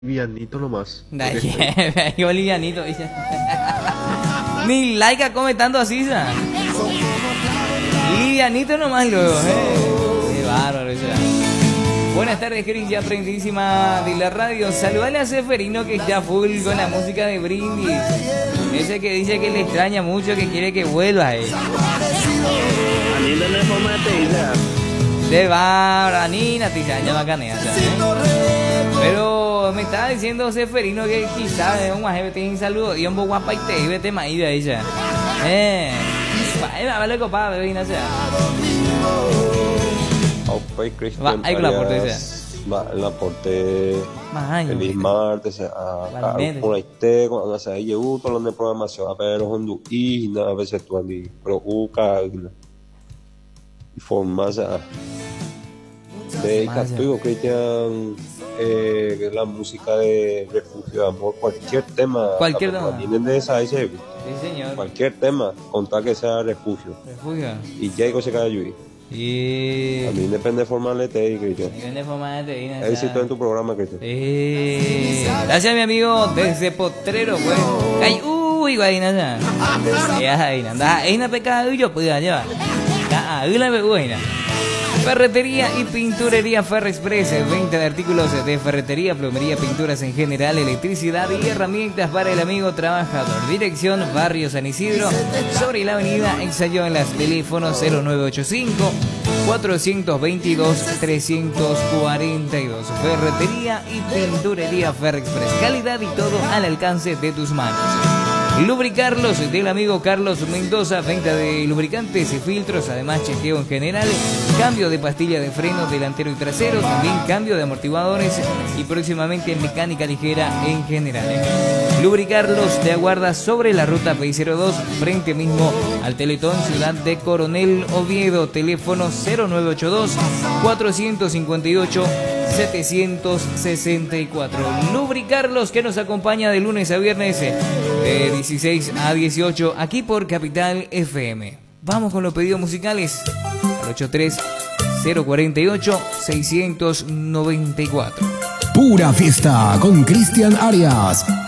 Livianito nomás. Yo livianito, dice. Ni laica come tanto así, ¿sabes? Livianito nomás luego, Qué bárbaro, esa. Buenas tardes, Cris, ya prendísima de la radio. Saludale a Seferino que está full con la música de Brindis. Ese que dice que le extraña mucho, que quiere que vuelva, Anina no es forma de pedirla. De bárbaro, Anina, te extraña bacanea, Pero me estaba diciendo Seferino que quizás un maje te un saludo y un poco guapa y te vete más de ella. Vale copa, bebé, no sé. Pues Cristian Ahí con la porte el aporte feliz martes a este cuando se haya uto la programación a ver hondu y a veces tú andi pero uca y formas de Catuigo Cristian la música de refugio de amor cualquier tema vienen de esa ese sí, señor. Cualquier tema contar que sea refugio y ya digo se cae lluvia. Y a mí depende de forma de TI, Cristian. Depende de forma de TI. Éxito en tu programa, Cristian. Gracias, mi amigo, desde Potrero, pues. Ay, uy, guayna, ya, ahí na pecado yo podía llevar. Ahí la buena. Ferretería y pinturería Ferrexpress, venta de artículos de ferretería, plomería, pinturas en general, electricidad y herramientas para el amigo trabajador. Dirección Barrio San Isidro, sobre la avenida Ensayó en las teléfonos 0985 422 342. Ferretería y pinturería Ferrexpress, calidad y todo al alcance de tus manos. Lubricarlos del amigo Carlos Mendoza, venta de lubricantes y filtros, además chequeo en general, cambio de pastilla de freno delantero y trasero, también cambio de amortiguadores y próximamente mecánica ligera en general. Lubricarlos te aguarda sobre la ruta P02, frente mismo al Teletón Ciudad de Coronel Oviedo, teléfono 0982 458 764. Lubricarlos, que nos acompaña de lunes a viernes de 16 a 18 aquí por Capital FM. Vamos con los pedidos musicales al 83-048-694. Pura fiesta con Cristian Arias.